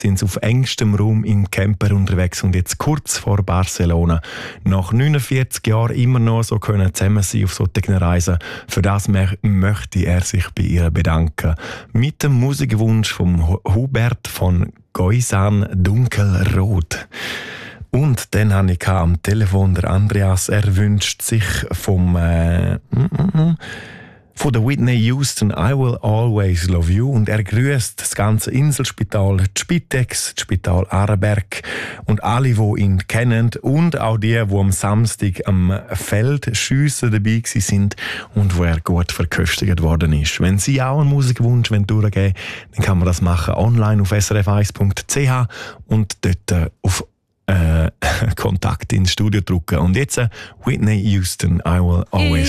sind sie auf engstem Raum im Camper unterwegs und jetzt kurz vor Barcelona. Nach 49 Jahren immer noch so können zusammen sein auf solchen Reisen. Für das möchte er sich bei ihr bedanken. Mit dem Musikwunsch von Hubert von Goisan Dunkelrot. Und dann habe ich am Telefon der Andreas. Er wünscht sich von der Whitney Houston «I Will Always Love You» und er grüßt das ganze Inselspital, die Spitex, das Spital Aarberg und alle, die ihn kennen und auch die am Samstag am Feldschiessen dabei sind und wo er gut verköstigt worden ist. Wenn Sie auch einen Musikwunsch durchgeben wollen, dann kann man das machen online auf srf1.ch und dort auf Kontakt ins Studio drücken. Und jetzt Whitney Houston «I Will Always